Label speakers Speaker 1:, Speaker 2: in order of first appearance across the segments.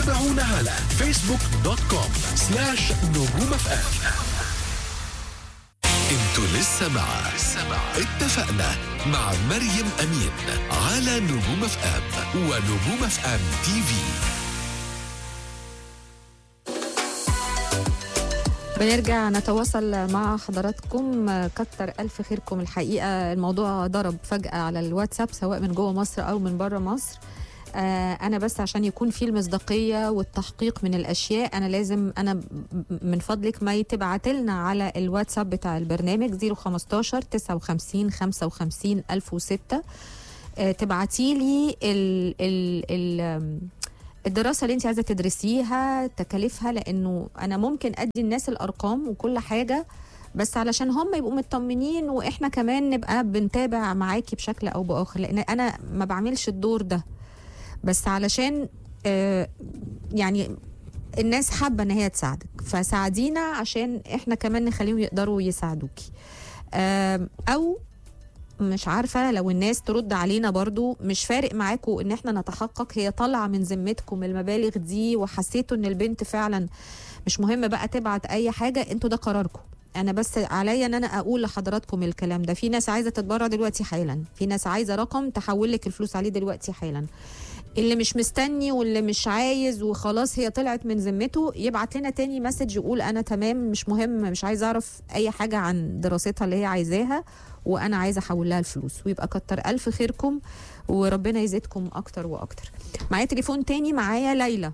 Speaker 1: تابعونا على facebook.com/نجوم FM. انتوا لسه مع اتفقنا مع مريم أمين على نجوم اف ام ونجوم اف ام تي في.
Speaker 2: بنرجع نتواصل مع حضراتكم. كتر ألف خيركم. الحقيقة الموضوع ضرب فجأة على الواتساب سواء من جوه مصر أو من بره مصر. أنا بس عشان يكون في المصداقية والتحقيق من الأشياء أنا من فضلك ما تبعتلنا على الواتساب بتاع البرنامج 015 59 55 1006. تبعتيلي الدراسة اللي انت عايزة تدرسيها، تكاليفها، لأنه أنا ممكن أدي الناس الأرقام وكل حاجة بس علشان هم يبقوا مطمنين وإحنا كمان نبقى بنتابع معاكي بشكل أو بآخر، لأن أنا ما بعملش الدور ده بس علشان يعني الناس حابة ان هي تساعدك، فساعدينا عشان احنا كمان نخليهم يقدروا يساعدوكي. او مش عارفة لو الناس ترد علينا برضو، مش فارق معاكم ان احنا نتحقق هي طالعة من ذمتكم المبالغ دي وحسيتوا ان البنت فعلا مش مهم بقى تبعت اي حاجة، انتوا ده قراركم. انا بس عليا ان انا اقول لحضراتكم الكلام ده. في ناس عايزة تتبرع دلوقتي حالا، في ناس عايزة رقم تحول لك الفلوس عليه دلوقتي حالا. اللي مش مستني واللي مش عايز وخلاص هي طلعت من ذمته يبعت لنا تاني مسج يقول انا تمام، مش مهم، مش عايز اعرف اي حاجة عن دراستها اللي هي عايزاها وانا عايزة احول لها الفلوس، ويبقى كتر الف خيركم وربنا يزيدكم اكتر واكتر. معايا تليفون تاني، معايا ليلى.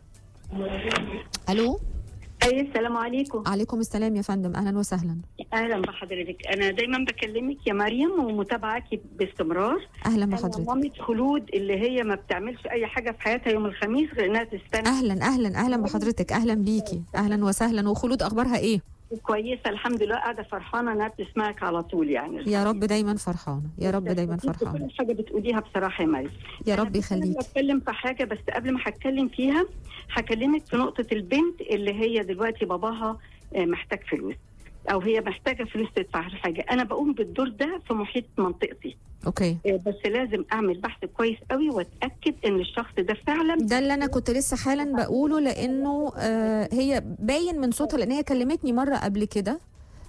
Speaker 2: الو.
Speaker 3: اي السلام عليكم.
Speaker 2: عليكم السلام يا فندم، اهلا وسهلا.
Speaker 3: اهلا بحضرتك. انا دايما بكلمك يا مريم ومتابعاكي باستمرار.
Speaker 2: اهلا بحضرتك.
Speaker 3: انا مامة خلود اللي هي ما بتعملش اي حاجه في حياتها يوم الخميس غير انها تستنى.
Speaker 2: اهلا بحضرتك، اهلا بيكي، اهلا وسهلا. وخلود اخبارها ايه؟
Speaker 3: كويسه الحمد لله، قاعده فرحانه انها بتسمعك على طول يعني.
Speaker 2: يا رب دايما فرحانه، يا رب دايما فرحانه.
Speaker 3: كل حاجه بتقوليها بصراحه يا مريم.
Speaker 2: يا رب يخليكي.
Speaker 3: انا بتكلم في حاجه بس قبل ما هتكلم فيها هكلمك في نقطه البنت اللي هي دلوقتي باباها محتاج فلوس او هي محتاجه فلوس تدفع حاجه. انا بقوم بالدور ده في محيط منطقتي.
Speaker 2: اوكي.
Speaker 3: بس لازم اعمل بحث كويس قوي واتاكد ان الشخص ده فعلا.
Speaker 2: ده اللي انا كنت لسه حالا بقوله، لانه هي باين من صوتها لان هي كلمتني مره قبل كده.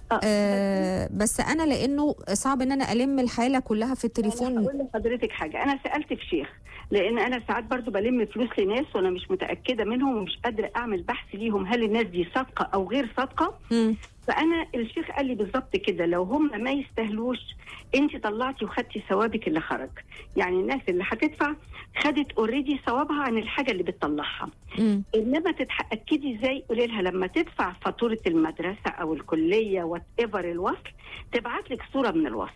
Speaker 2: بس انا لانه صعب ان انا الم الحاله كلها في التليفون.
Speaker 3: اقول لحضرتك حاجه، انا سالت في شيخ لان انا ساعات برضو بلم فلوس لناس وانا مش متاكده منهم ومش قادره اعمل بحث ليهم هل الناس دي صادقه او غير صادقه. فانا الشيخ قال لي بالظبط كده، لو هم ما يستاهلوش انت طلعتي وخدتي ثوابك اللي خرج. يعني الناس اللي هتدفع خدت اوريدي ثوابها عن الحاجه اللي بتطلعها. انما تتاكدي ازاي؟ قولي لها لما تدفع فاتوره المدرسه او الكليه وات ايفر الوصل تبعت لك صوره من الوصل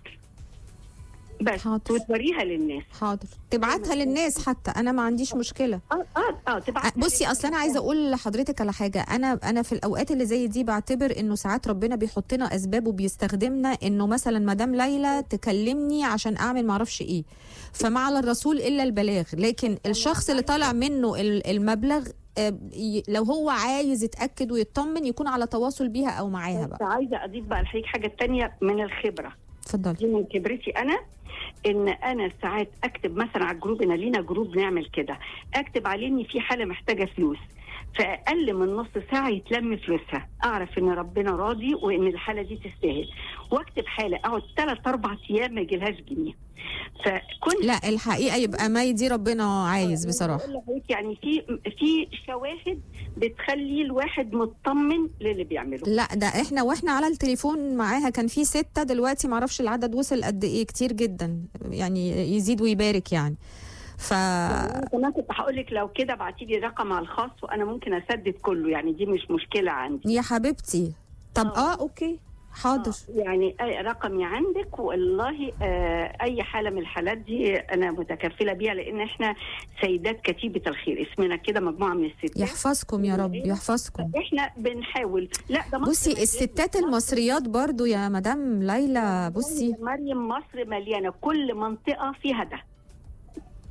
Speaker 3: بس وتوريها للناس.
Speaker 2: حاضر، تبعتها للناس حتى انا ما عنديش مشكله. بصي اصل انا عايزه اقول لحضرتك على حاجه. انا في الاوقات اللي زي دي بعتبر انه ساعات ربنا بيحطنا اسباب وبيستخدمنا، انه مثلا مدام ليلى تكلمني عشان اعمل معرفش ايه، فما على الرسول الا البلاغ. لكن الشخص اللي طالع منه المبلغ لو هو عايز يتاكد ويطمن يكون على تواصل بيها او معاها بقى.
Speaker 3: عايزه اضيف بقى الحقيقه حاجه تانية من الخبره.
Speaker 2: اتفضلي.
Speaker 3: دي من خبرتي انا، ان انا ساعات اكتب مثلا على الجروب، انا لينا جروب نعمل كده، اكتب عليه ان في حاله محتاجه فلوس، فاقل من نص ساعه يتلم فلوسها، اعرف ان ربنا راضي وان الحاله دي تستاهل، واكتب حاله اقعد 3-4 ايام ما يجيلهاش جنيه. فكنت
Speaker 2: لا الحقيقه يبقى ما دي ربنا عايز بصراحه.
Speaker 3: يعني في شواهد بتخلي الواحد مطمن للي بيعمله.
Speaker 2: لا ده احنا واحنا على التليفون معاها كان في 6 دلوقتي معرفش العدد وصل قد ايه، كتير جدا يعني، يزيد ويبارك يعني.
Speaker 3: انا كمان كنت هقول لك لو كده ابعتي لي رقم على الخاص وانا ممكن اسدد كله، يعني دي مش مشكله عندي
Speaker 2: يا حبيبتي. طب اوكي حاضر.
Speaker 3: يعني رقمي عندك والله. اي حاله من الحالات دي انا متكفله بيها، لان احنا سيدات كتيبه الخير، اسمنا كده مجموعه من الستات.
Speaker 2: يحفظكم يا رب، يحفظكم.
Speaker 3: احنا بنحاول. لا ده
Speaker 2: بصي الستات المصريات برضو يا مدام ليلى، بصي
Speaker 3: مريم مصر مليانه، كل منطقه فيها ده.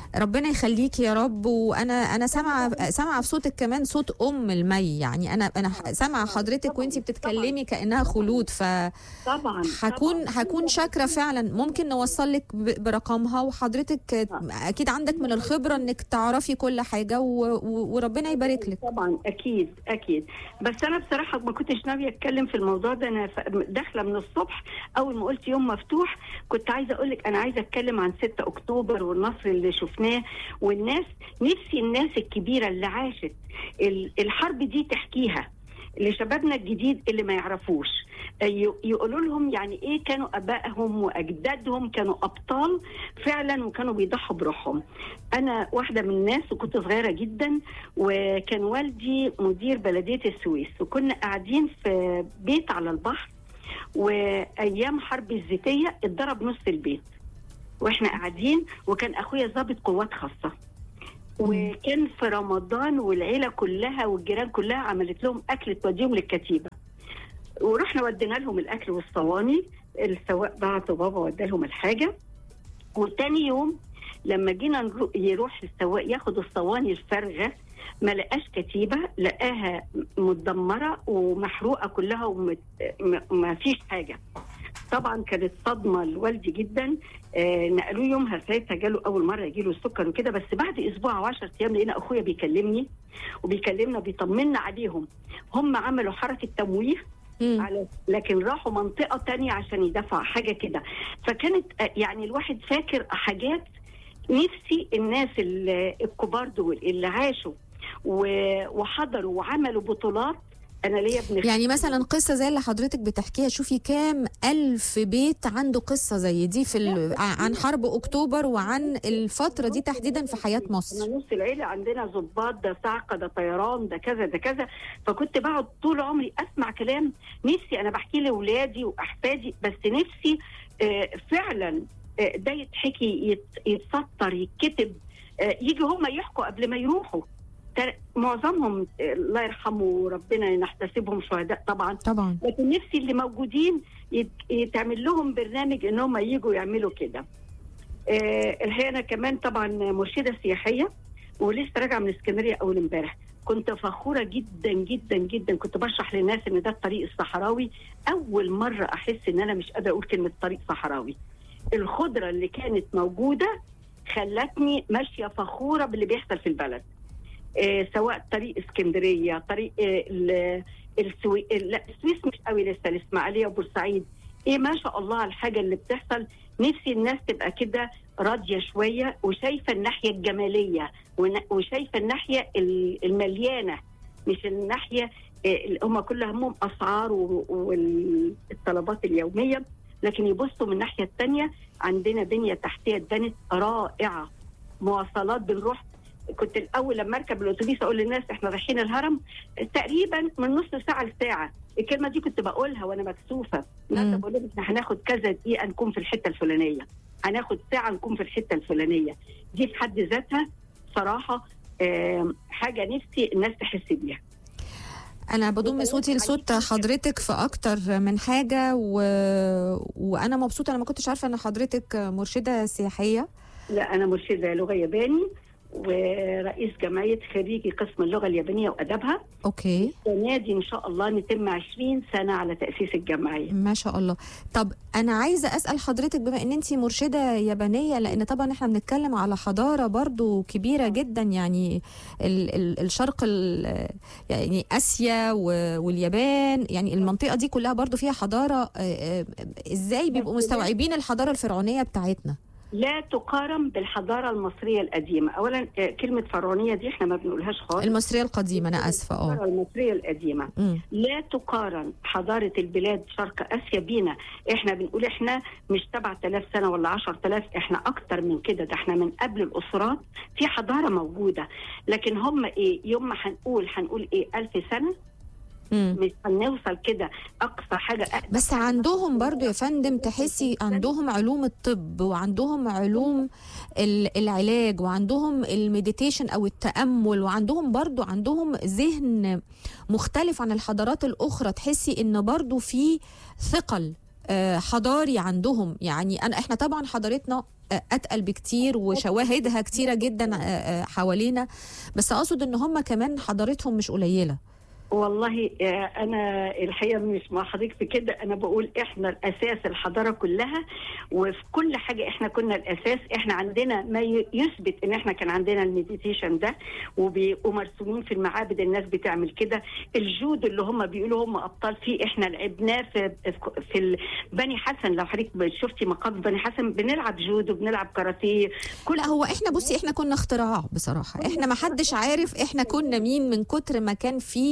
Speaker 2: ربنا يخليكي يا رب. وانا سامعه في صوتك كمان صوت المي، يعني انا سامعه حضرتك وانتي بتتكلمي كانها خلود.
Speaker 3: طبعا
Speaker 2: هكون شاكره فعلا. ممكن نوصل لك برقمها، وحضرتك اكيد عندك من الخبره انك تعرفي كل حاجه، وربنا يبارك لك.
Speaker 3: طبعا اكيد. بس انا بصراحه ما كنتش ناويه اتكلم في الموضوع ده. انا داخله من الصبح اول ما قلت يوم مفتوح كنت عايزه اقول لك انا عايزه اتكلم عن 6 اكتوبر والنصر اللي شفناه، والناس نفسي الناس الكبيره اللي عاشت الحرب دي تحكيها لشبابنا الجديد اللي ما يعرفوش، يقولوا لهم يعني ايه كانوا ابائهم واجدادهم كانوا ابطال فعلا وكانوا بيضحوا بروحهم. انا واحده من الناس وكنت صغيره جدا، وكان والدي مدير بلديه السويس، وكنا قاعدين في بيت على البحر، وايام حرب الزيتيه اتضرب نص البيت واحنا قاعدين، وكان اخويا ضابط قوات خاصه، وكان في رمضان والعيله كلها والجيران كلها عملت لهم اكل توديهم للكتيبه، ورحنا ودينا لهم الاكل والصواني. السواق بعت بابا ودى لهم الحاجه، وتاني يوم لما جينا يروح السواق ياخد الصواني الفارغه ما لقاش كتيبه، لقاها متدمره ومحروقه كلها وما فيش حاجه. طبعا كانت صدمه لوالدي جدا. نقلوه يومها، ساعتها جاله اول مره يجيله السكر وكده، بس بعد اسبوع او 10 ايام لقينا اخويا بيكلمني وبيكلمنا بيطمنا عليهم. هم عملوا حركه تمويه لكن راحوا منطقه تانية عشان يدفعوا حاجه كده. فكانت يعني الواحد فاكر حاجات. نفسي الناس الكبار دول اللي عاشوا وحضروا وعملوا بطولات. أنا ليا ابن
Speaker 2: يعني مثلا قصة زي اللي حضرتك بتحكيها، شوفي كام ألف بيت عنده قصة زي دي عن حرب أكتوبر وعن الفترة دي تحديدا في حياة مصر.
Speaker 3: نص العيلة عندنا ضباط، ده صعقة، ده طيران، ده كذا ده كذا. فكنت بقعد طول عمري أسمع كلام. نفسي أنا بحكي لأولادي وأحفادي، بس نفسي فعلا ده يتحكي، يتسطر، يتكتب، يجي هم يحكوا قبل ما يروحوا. معظمهم الله يرحمه وربنا نحتسبهم شهداء طبعا، لكن نفسي اللي موجودين يتعمل لهم برنامج ان هم ييجوا يعملوا كده. الحقيقه انا كمان طبعا مرشده سياحيه، ولسه راجعه من اسكندريه اول امبارح. كنت فخوره جدا جدا جدا. كنت بشرح للناس ان ده الطريق الصحراوي. اول مره احس ان انا مش قادره اقول كلمه طريق صحراوي. الخضره اللي كانت موجوده خلتني ماشيه فخوره باللي بيحصل في البلد. سواء طريق اسكندريه، طريق السويس، لا السويس مش قوي لسه، الاسماعيليه وبورسعيد. ما شاء الله على الحاجه اللي بتحصل. نفسي الناس تبقى كده راضيه شويه وشايفه الناحيه الجماليه وشايفه الناحيه المليانه، مش الناحيه هم كل همهم اسعار والطلبات اليوميه، لكن يبصوا من الناحيه الثانيه. عندنا بنيه تحتيه اتبنت رائعه، مواصلات بنروح. كنت الاول لما اركب الاتوبيس اقول للناس احنا رايحين الهرم تقريبا من نص ساعه لساعه. الكلمه دي كنت بقولها وانا مكسوفه. الناس بقول لهم احنا هناخد كذا دقيقه نكون في الحته الفلانيه، هناخد ساعه نكون في الحته الفلانيه. دي في حد ذاتها صراحه حاجه نفسي الناس تحس بيها.
Speaker 2: أنا بضم صوتي لصوت حضرتك في أكتر من حاجة وأنا مبسوطة. أنا ما كنتش عارفة أن حضرتك مرشدة سياحية.
Speaker 3: لا، أنا مرشدة لغة ياباني ورئيس جمعية خريجي قسم اللغة اليابانية وأدبها.
Speaker 2: أوكي.
Speaker 3: السنة دي إن شاء الله نتم 20 سنة على تأسيس الجمعية.
Speaker 2: ما شاء الله. طب أنا عايزة أسأل حضرتك بما أن أنتي مرشدة يابانية، لأن طبعا إحنا بنتكلم على حضارة برضو كبيرة جدا، يعني الشرق يعني آسيا واليابان، يعني المنطقة دي كلها برضو فيها حضارة. إزاي بيبقوا مستوعبين الحضارة الفرعونية بتاعتنا؟
Speaker 3: لا تقارن بالحضارة المصرية القديمة. أولا كلمة فرعونية دي احنا ما بنقولهاش خالص.
Speaker 2: المصرية القديمة، أنا أسفة.
Speaker 3: الحضارة المصرية القديمة. لا تقارن حضارة البلاد شرق آسيا بينا. احنا بنقول احنا مش 7000 سنة ولا 10,000، احنا أكتر من كده. ده احنا من قبل الأسرات في حضارة موجودة. لكن هم يوم ما هنقول 1000 سنة مش هنوصل كده. اقصى حاجه
Speaker 2: بس عندهم برضو يا فندم تحسي عندهم علوم الطب وعندهم علوم العلاج وعندهم المديتيشن او التامل، وعندهم برضو ذهن مختلف عن الحضارات الاخرى. تحسي ان برضو في ثقل حضاري عندهم. يعني احنا طبعا حضارتنا اتقل بكتير وشواهدها كتيره جدا حوالينا، بس اقصد ان هم كمان حضارتهم مش قليله.
Speaker 3: والله انا الحقيقه مش مع حضرتك في كده، انا بقول احنا الاساس الحضاره كلها، وفي كل حاجه احنا كنا الاساس. احنا عندنا ما يثبت ان احنا كان عندنا المديتيشن ده، ومرسومين في المعابد الناس بتعمل كده. الجود اللي هم بيقولوا هم ابطال فيه احنا لعبناه في بني حسن. لو حضرتك شفتي مقام بني حسن بنلعب جود وبنلعب كاراتيه.
Speaker 2: لا هو احنا بصي احنا كنا اختراع بصراحه، احنا ما حدش عارف احنا كنا مين من كتر ما كان فيه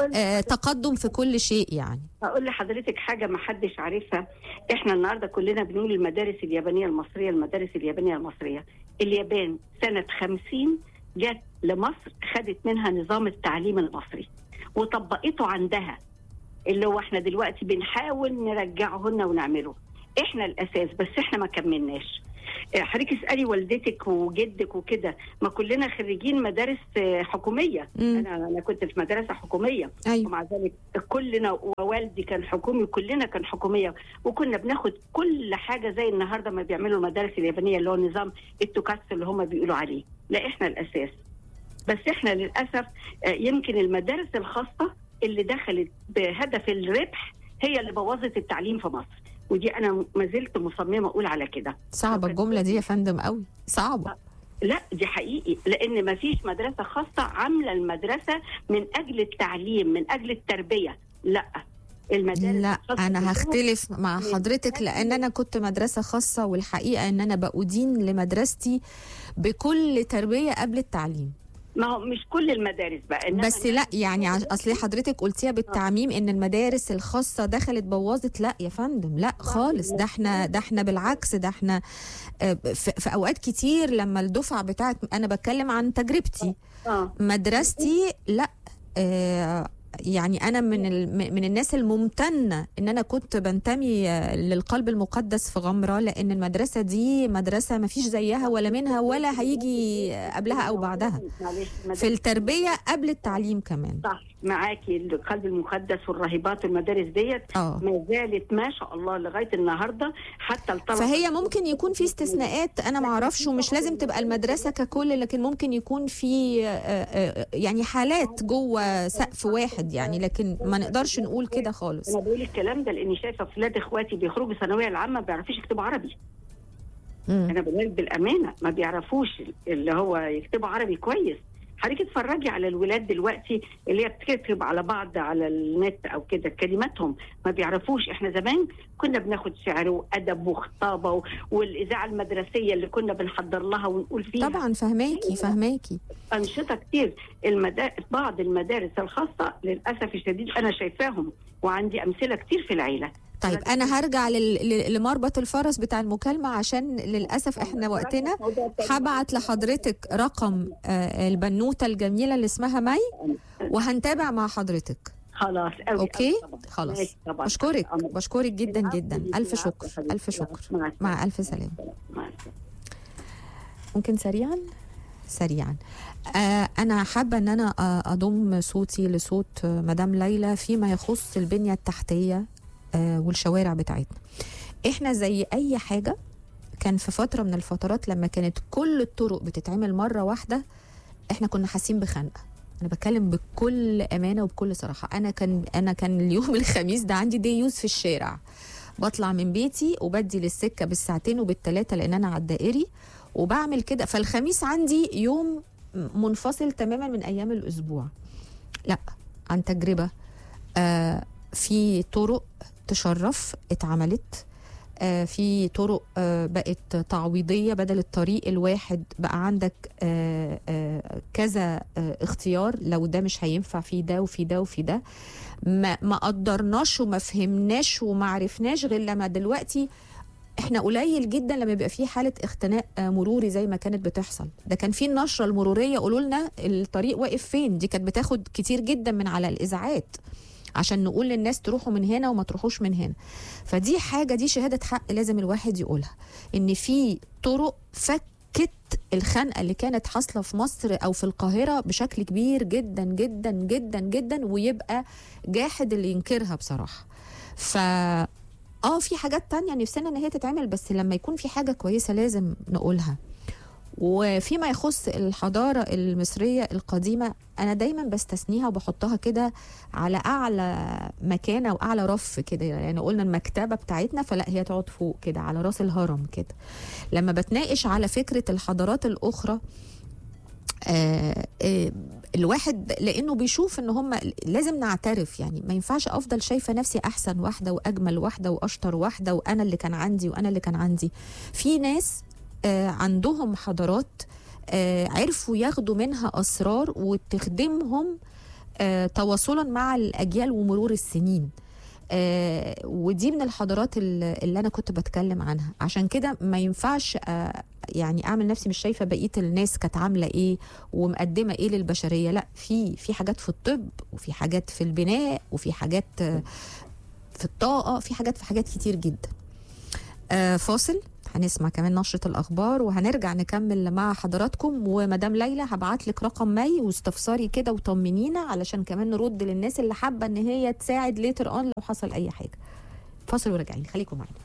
Speaker 2: تقدم في كل شيء. يعني
Speaker 3: هقول لحضرتك حاجة ما حدش عارفها. احنا النهاردة كلنا بنقول المدارس اليابانية المصرية، المدارس اليابانية المصرية. اليابان سنة 50 جت لمصر، خدت منها نظام التعليم المصري وطبقته عندها، اللي هو احنا دلوقتي بنحاول نرجعه لنا ونعمله. احنا الاساس، بس احنا ما كملناش. حضرتك اسالي والدتك وجدك وكده، ما كلنا خريجين مدارس حكوميه. انا كنت في مدرسه حكوميه.
Speaker 2: أيوة.
Speaker 3: ومع ذلك كلنا، ووالدي كان حكومي، وكلنا كان حكوميه، وكنا بناخد كل حاجه زي النهارده ما بيعملوا المدارس اليابانيه اللي هو نظام التوكاتسو اللي هم بيقولوا عليه. لا احنا الاساس، بس احنا للاسف يمكن المدارس الخاصه اللي دخلت بهدف الربح هي اللي بوظت التعليم في مصر، ودي انا ما زلت مصممه اقول على كده.
Speaker 2: صعبه الجمله دي يا فندم قوي، صعبه.
Speaker 3: لا دي حقيقي، لان ما فيش مدرسه خاصه عامله المدرسه من اجل التعليم، من اجل التربيه. لا المدارس
Speaker 2: لا انا هختلف مع حضرتك، لان انا كنت مدرسه خاصه، والحقيقه ان انا بأدين لمدرستي بكل تربيه قبل التعليم.
Speaker 3: ما هو مش كل المدارس بقى،
Speaker 2: بس لا يعني اصل حضرتك قلتيها بالتعميم ان المدارس الخاصه دخلت بوظت. لا يا فندم، لا خالص. ده احنا بالعكس، ده احنا في اوقات كتير لما الدفعه بتاعت، انا بتكلم عن تجربتي، مدرستي لا يعني انا من الناس الممتنه ان انا كنت بنتمي للقلب المقدس في غمره، لان المدرسه دي مدرسه ما فيش زيها ولا منها ولا هيجي قبلها او بعدها في التربيه قبل التعليم كمان.
Speaker 3: صح معاكي، القلب المقدس والراهبات والمدارس ديت ما زالت ما شاء الله لغايه النهارده حتى الطلبه.
Speaker 2: فهي ممكن يكون في استثناءات انا ما اعرفش، ومش لازم تبقى المدرسه ككل، لكن ممكن يكون في يعني حالات جوه سقف واحد يعني، لكن ما نقدرش نقول كده خالص.
Speaker 3: انا بقول الكلام ده لاني شايفه ولاد اخواتي بيخرجوا الثانويه العامه ما بيعرفوش يكتبوا عربي. انا بقول بالامانه ما بيعرفوش اللي هو يكتبوا عربي كويس. حضرتك اتفرجي على الولاد دلوقتي اللي هي بتكتب على بعض على النت او كده، كلماتهم ما بيعرفوش. احنا زمان كنا بناخد شعر وادب وخطابه والاذاعه المدرسيه اللي كنا بنحضر لها ونقول فيها.
Speaker 2: طبعا فهماكي
Speaker 3: انشطه كتير. بعض المدارس الخاصه للاسف الشديد انا شايفاهم وعندي امثله كتير في العيله.
Speaker 2: طيب انا هرجع لمربط الفرس بتاع المكالمه عشان للاسف احنا وقتنا. هبعت لحضرتك رقم البنوته الجميله اللي اسمها مي، وهنتابع مع حضرتك.
Speaker 3: خلاص أوي.
Speaker 2: اوكي
Speaker 3: طبعا.
Speaker 2: خلاص. بشكرك جدا جدا. الف شكر الف شكر. مع الف سلامه. ممكن سريعا أنا حابة أن أنا أضم صوتي لصوت مدام ليلى فيما يخص البنية التحتية والشوارع بتاعتنا. إحنا زي أي حاجة كان في فترة من الفترات لما كانت كل الطرق بتتعمل مرة واحدة إحنا كنا حاسين بخنقة. أنا بتكلم بكل أمانة وبكل صراحة. أنا كان اليوم الخميس ده عندي دي يوز في الشارع، بطلع من بيتي وبدي للسكة بالساعتين وبالثلاثة لأن أنا على الدائري وبعمل كده. فالخميس عندي يوم منفصل تماما من أيام الأسبوع. لا عن تجربة في طرق تشرف اتعملت، في طرق بقت تعويضية بدل الطريق الواحد، بقى عندك كذا اختيار لو ده مش هينفع في ده وفي ده وفي ده. ما قدرناش وما فهمناش وما عرفناش غير لما دلوقتي احنا قليل جدا لما بيبقى فيه حالة اختناق مروري زي ما كانت بتحصل. ده كان فيه النشرة المرورية قولوا لنا الطريق واقف فين، دي كانت بتاخد كتير جدا من على الإذاعات عشان نقول للناس تروحوا من هنا وما تروحوش من هنا. فدي حاجة، دي شهادة حق لازم الواحد يقولها، ان في طرق فكت الخنقة اللي كانت حاصلة في مصر او في القاهرة بشكل كبير جدا جدا جدا جدا، ويبقى جاحد اللي ينكرها بصراحة. في حاجات تانية نفسنا ان هي تتعمل، بس لما يكون في حاجة كويسة لازم نقولها. وفيما يخص الحضارة المصرية القديمة أنا دايما بستثنيها وبحطها كده على أعلى مكانة وأعلى رف كده، يعني قلنا المكتبة بتاعتنا فلا هي تقعد فوق كده على راس الهرم كده. لما بتناقش على فكرة الحضارات الأخرى الواحد لانه بيشوف ان هم لازم نعترف، يعني ما ينفعش افضل شايفه نفسي احسن واحده واجمل واحده واشطر واحده وانا اللي كان عندي وانا اللي كان عندي. في ناس عندهم حضارات عرفوا ياخدوا منها اسرار وتخدمهم تواصلا مع الاجيال ومرور السنين. ودي من الحضارات اللي انا كنت بتكلم عنها. عشان كده ما ينفعش يعني اعمل نفسي مش شايفه بقيه الناس كانت عامله ايه ومقدمه ايه للبشريه. لا، في حاجات في الطب وفي حاجات في البناء وفي حاجات في الطاقه، في حاجات كتير جدا. فاصل، هنسمع كمان نشرة الأخبار وهنرجع نكمل مع حضراتكم. ومدام ليلى هبعت لك رقم مي واستفساري كده وطمنينا علشان كمان نرد للناس اللي حابة ان هي تساعد ليتر اون لو حصل اي حاجة. فاصل وراجعين، خليكم معنا.